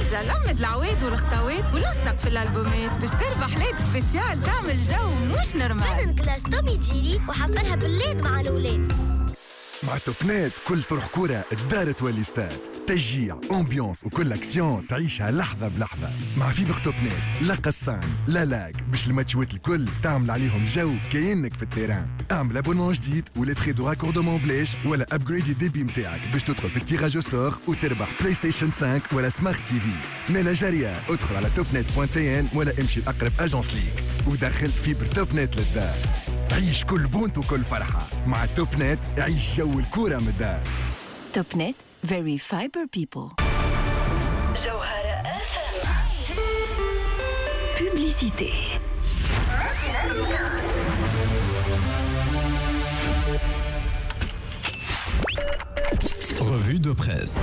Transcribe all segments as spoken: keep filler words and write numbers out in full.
ترجع لمد العواد والخطوات ولصق في الألبومات باش تربح ليد سبيسيال تعمل جو مش نورمال. أنا كلاس تومي جيري وحفرها بالليد مع الأولاد. مع توبنات كل طرح كورة الدار تولي ستاد، تشجيع، امبيونس وكل اكسيون تعيشها لحظة بلحظة. مع فيبر توبنات لا قصان لا لاك باش الماتشوات الكل تعمل عليهم جو كأنك في التيران. اعمل ابونمون جديد ولا فري دو راكوردمون بلاش ولا ابجريدي الديبي متاعك باش تدخل في التيراج او سور وتربح بلاي ستيشن خمسة ولا سمارت تي في. مالا جارية ادخل على توبنات بوان تي ان ولا امشي لأقرب اجونس ليك ودخل فيبر توبنات للدار. عيش كل بونت وكل فرحة مع توبنت. عيش جو الكورة من الدار. توبنت very fiber people. جوهرة أف ام. Publicité. Revue de presse.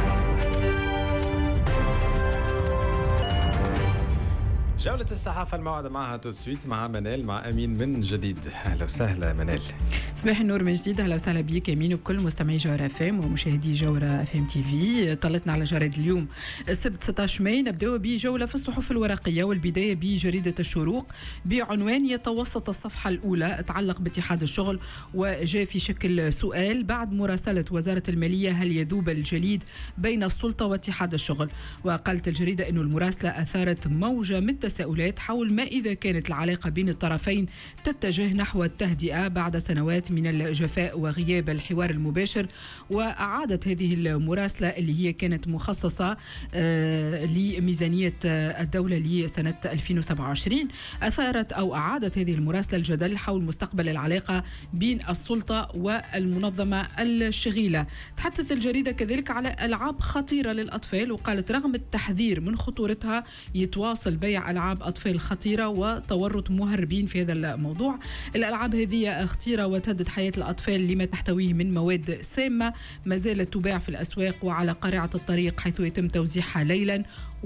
جولة الصحافة الموعدة معها تسويت مع منال مع أمين من جديد. أهلا وسهلا منال. صباح النور من جديد. أهلا وسهلا بيك أمين وكل مستمعي جوهرة اف ام ومشاهدي جوهرة اف ام تي في. طلتنا على جرائد اليوم السبت ستة عشر ماي. نبدأ بجولة في الصحف الورقية والبداية بجريدة الشروق بعنوان يتوسط الصفحة الأولى تعلق باتحاد الشغل وجاء في شكل سؤال بعد مراسلة وزارة المالية هل يذوب الجليد بين السلطة واتحاد الشغل. وقالت الجريدة أن المراسلة أثارت موجة من التساؤلات حول ما إذا كانت العلاقة بين الطرفين تتجه نحو التهدئة بعد سنوات من الجفاء وغياب الحوار المباشر. وأعادت هذه المراسلة اللي هي كانت مخصصة آه لميزانية الدولة لسنة ألفين وسبعة وعشرين أثارت أو أعادت هذه المراسلة الجدل حول مستقبل العلاقة بين السلطة والمنظمة الشغيلة. تحدثت الجريدة كذلك على ألعاب خطيرة للأطفال وقالت رغم التحذير من خطورتها يتواصل بيع ألعاب أطفال خطيرة وتورط مهربين في هذا الموضوع. الألعاب هذه خطيرة وتهدد حياة الأطفال لما تحتويه من مواد سامة ما زالت تباع في الأسواق وعلى قارعة الطريق حيث يتم توزيعها ليلا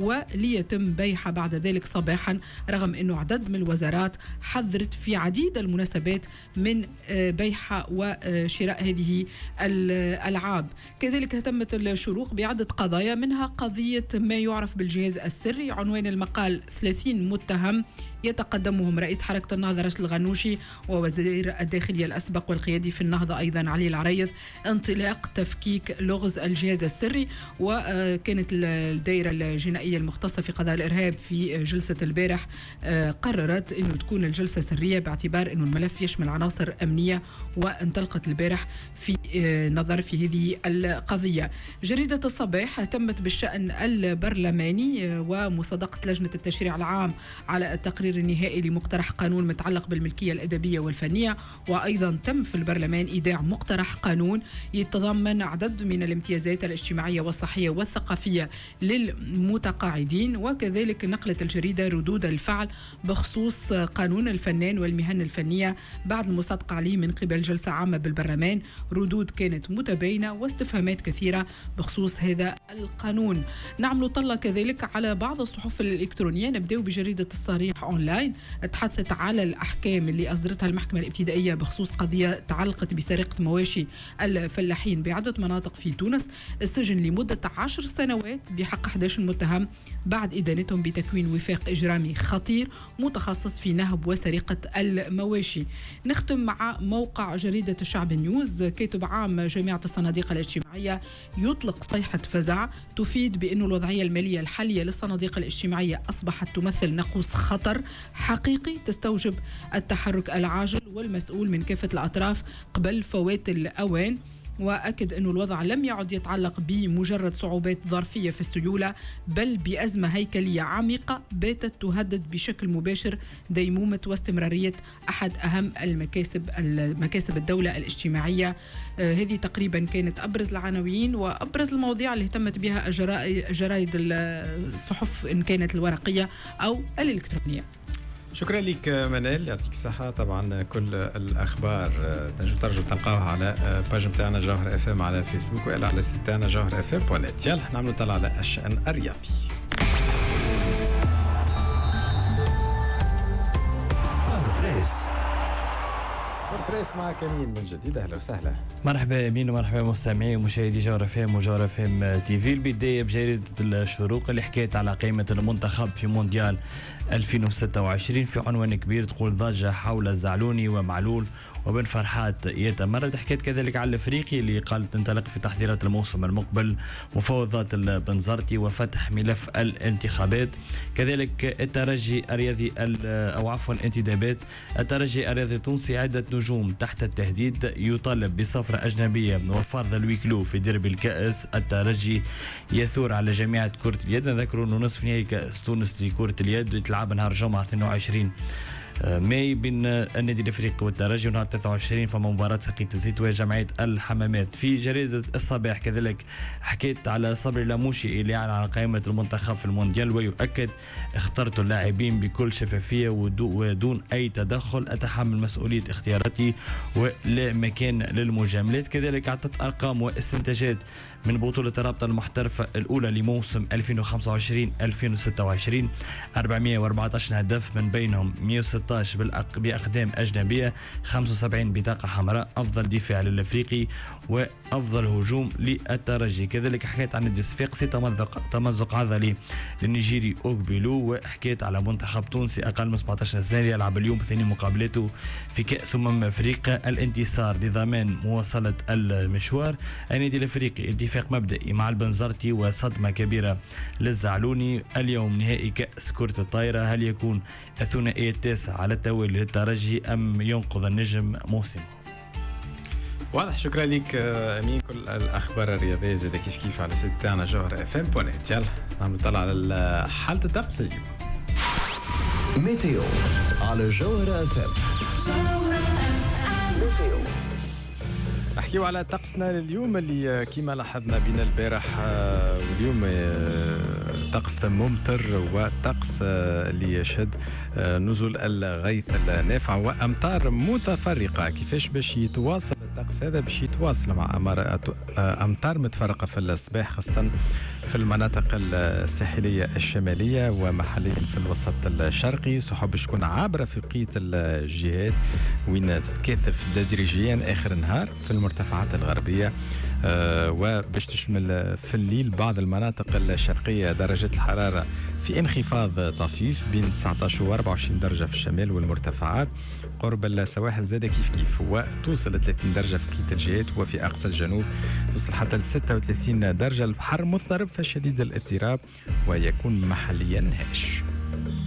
وليتم بيعها بعد ذلك صباحا رغم أنه عدد من الوزارات حذرت في عديد المناسبات من بيعها وشراء هذه الألعاب. كذلك اهتمت الشروق بعدة قضايا منها قضية ما يعرف بالجهاز السري. عنوان المقال ثلاثين متهم يتقدمهم رئيس حركة النهضة رشد الغنوشي ووزير الداخلية الأسبق والقيادي في النهضة أيضا علي العريض انطلاق تفكيك لغز الجهاز السري. وكانت الدائرة الجنائية المختصة في قضاء الإرهاب في جلسة البارح قررت أنه تكون الجلسة سرية باعتبار أنه الملف يشمل عناصر أمنية وانطلقت البارح في نظر في هذه القضية. جريدة الصباح اهتمت بالشأن البرلماني ومصادقة لجنة التشريع العام على التقرير النهائي لمقترح قانون متعلق بالملكية الأدبية والفنية. وأيضا تم في البرلمان إيداع مقترح قانون يتضمن عدد من الامتيازات الاجتماعية والصحية والثقافية للمتقاعدين. وكذلك نقلت الجريدة ردود الفعل بخصوص قانون الفنان والمهن الفنية بعد المصادقة عليه من قبل جلسة عامة بالبرلمان. ردود كانت متباينة واستفهامات كثيرة بخصوص هذا القانون. نعم نطلع كذلك على بعض الصحف الإلكترونية. نبدأ بجريدة الصريح أونلاين تحدثت على الأحكام اللي أصدرتها المحكمة الابتدائية بخصوص قضية تعلقت بسرقة مواشي الفلاحين بعدة مناطق في تونس. السجن لمدة عشر سنوات بحق أحد عشر متهم بعد إدانتهم بتكوين وفاق إجرامي خطير متخصص في نهب وسرقة المواشي. نختم مع موقع جريدة الشعب نيوز. كاتب عام جامعة الصناديق الاجتماعية يطلق صيحة فزع تفيد بأن الوضعية المالية الحالية للصناديق الاجتماعية أصبحت تمثل نقوص خطر حقيقي تستوجب التحرك العاجل والمسؤول من كافة الأطراف قبل فوات الأوان. وأكد أن الوضع لم يعد يتعلق بمجرد صعوبات ظرفية في السيولة بل بأزمة هيكلية عميقة باتت تهدد بشكل مباشر ديمومة واستمرارية أحد أهم المكاسب المكاسب الدولة الاجتماعية. آه هذه تقريبا كانت أبرز العناوين وأبرز المواضيع اللي اهتمت بها جرائد الصحف إن كانت الورقية أو الإلكترونية. شكرا لك منال يعطيك الصحة. طبعا كل الأخبار تنجم تلقاوها على باج متاعنا جوهر اف ام على فيسبوك وإلا على سيت تاعنا جوهر اف ام دوت نت. يلا نعملوا طلع على الشأن الرياضي. وربريس معك امين من جديد، اهلا وسهلا. مرحبا امين ومرحبا مستمعي ومشاهدي جوهر اف ام وجوهر اف ام تي في. البدايه بجريده الشروق اللي حكيت على قائمه المنتخب في مونديال ألفين وستة وعشرين في عنوان كبير تقول ضجه حول الزعلوني ومعلول وبن فرحات يتمرد. حكيت كذلك على الافريقي اللي قال تنطلق في تحضيرات الموسم المقبل مفاوضات البنزرتي وفتح ملف الانتخابات. كذلك الترجي الرياضي او عفوا الانتدابات. الترجي الرياضي التونسي عده نجوم تحت التهديد، يطالب بسفرة أجنبية وفرض الويكلو في درب الكأس. الترجي يثور على جامعة كرة اليد. نذكروا أنه نصف نهائي كأس تونس لكرة اليد يتلعب نهار الجمعة اثنين وعشرين ماي بين النادي الافريقي والترجي، ونهار ثلاثة وعشرين فما مباراه سقية الزيت وجمعيه الحمامات. في جريده الصباح كذلك حكيت على صبري لاموشي اللي اعلن على قائمه المنتخب في المونديال ويؤكد اخترت اللاعبين بكل شفافيه ودون اي تدخل، اتحمل مسؤوليه اختياراتي ولا مكان للمجاملات. كذلك اعطت ارقام واستنتاجات من بطولة الرابطة المحترفة الأولى لموسم ألفين وخمسة وعشرين ألفين وستة وعشرين، أربعمائة وأربعة عشر هدف من بينهم مئة وستة عشر بأقدام أجنبية، خمسة وسبعين بطاقة حمراء. أفضل دفاع للأفريقي وأفضل هجوم للترجي. كذلك حكيت عن النادي الصفاقسي تمزق تمزق عضلي للنيجيري أوغبيلو، وحكيت على منتخب تونسي أقل من سبعة عشر سنة يلعب اليوم ثاني مقابلته في كأس أمم أفريقيا. الانتصار لضمان مواصلة المشوار. النادي الأفريقي اتفاق مبدئي مع البنزرتي وصدمة كبيرة للزعلوني. اليوم نهائي كأس كرة الطائرة، هل يكون الثنائي التاسع على التوالي للترجي أم ينقذ النجم موسمه؟ واضح. شكرا لك امين. كل الاخبار الرياضيه زي كيف كيف على سيت تاعنا جوهر اف ام بونيت. يلا نعمل نطلع على حاله الطقس اليوم. ميتيو على جوهر اف ام. نحكيو على طقسنا لليوم اللي كما لاحظنا بنا البارح واليوم طقس ممطر وطقس اللي يشهد نزول الغيث النافع وامطار متفرقه. كيفاش باش يتواصل الطقس هذا؟ باش يتواصل مع امطار متفرقه في الصباح خاصه في المناطق الساحليه الشماليه ومحليا في الوسط الشرقي. سحب باش تكون عابره في بقيه الجهات وين تتكاثف تدريجيا اخر النهار في المرتفعات الغربيه، أه وباش تشمل في الليل بعض المناطق الشرقيه درجه الحراره في انخفاض طفيف بين تسعة عشر و أربعة وعشرين درجه في الشمال والمرتفعات. قرب السواحل زاد كيف كيف وتوصل ل ثلاثين درجه في بقيه الجهات، وفي اقصى الجنوب توصل حتى ل ستة وثلاثين درجه. البحر مضطرب فشديد الاضطراب ويكون محليا هاش.